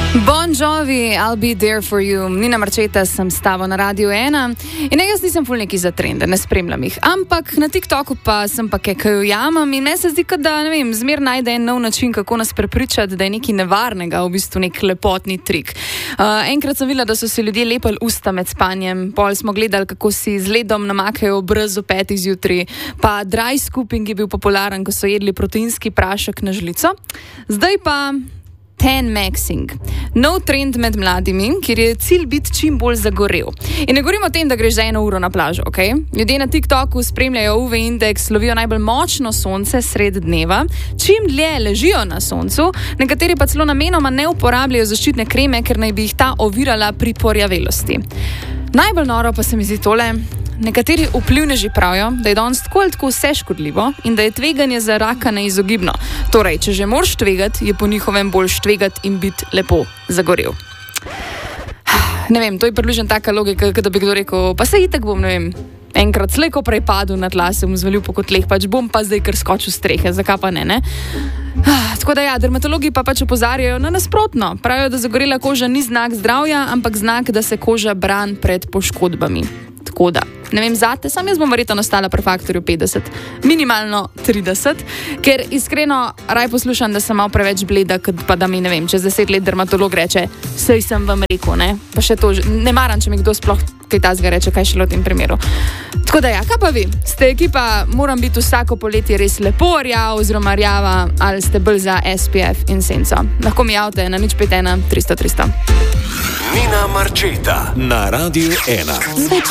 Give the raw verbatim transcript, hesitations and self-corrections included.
Bon Jovi, I'll be there for you. Nina Marčeta, sem s tabo na Radiu ena. In ne, jaz nisem ful neki za trende, ne spremljam jih. Ampak na TikToku pa sem pa kaj ujamem in meni se zdi, da, ne vem, zmer najde en nov način, kako nas prepričati, da je nekaj nevarnega, v bistvu nek lepotni trik. Uh, enkrat sem videla, da so si ljudje lepili usta med spanjem, pol smo gledali, kako si z ledom namakajo obraz v petih zjutraj, pa dry scooping je bil popularen, ko so jedli proteinski prašek na žlico. Zdaj pa ten maxing. Nov trend med mladimi, kjer je cilj biti čim bolj zagorel. In ne govorimo o tem, da greš za eno uro na plažo, ok? Ljudje na TikToku spremljajo U V indeks, lovijo najbolj močno sonce sred dneva, čim dlje ležijo na soncu, nekateri pa celo namenoma ne uporabljajo zaščitne kreme, ker naj bi jih ta ovirala pri porjavelosti. Najbolj noro pa se mi zdi tole. Nekateri vplivneži pravijo, da je danes tako ali tako vse škodljivo in da je tveganje za raka neizogibno. Torej, če že moraš tvegati, je po njihovem bolj tvegati in biti lepo zagorel. Ne vem, to je približno taka logika, da bi kdo rekel, pa se itak bom, ne vem, enkrat slejko prej padel na tla, se bom zvalil po kotleh, pač bom pa zdaj kar skočil strehe, zakaj pa ne, ne? Tako da ja, dermatologi pa pač opozarjajo na nasprotno. Pravijo, da zagorela koža ni znak zdravja, ampak znak, da se koža bran pred poškodbami. Tako da, ne vem zate, sam jaz bom verjetno ostala pri faktorju petdeset, minimalno trideset, ker iskreno raj poslušam, da sem malo preveč bleda, pa da mi, ne vem, čez deset let dermatolog reče, saj sem vam rekel, ne, pa še to, ne maram, če mi kdo sploh kaj tazga reče, kaj šlo v tem primeru. Tako da ja, kaj pa vi? Ste ekipa, moram biti vsako poletje res lepo rjav oziroma rjava, ali ste bolj za S P F in senco? Lahko mi javite na nič pet ena tristo tristo. Nina Marčeta na Radiu ena.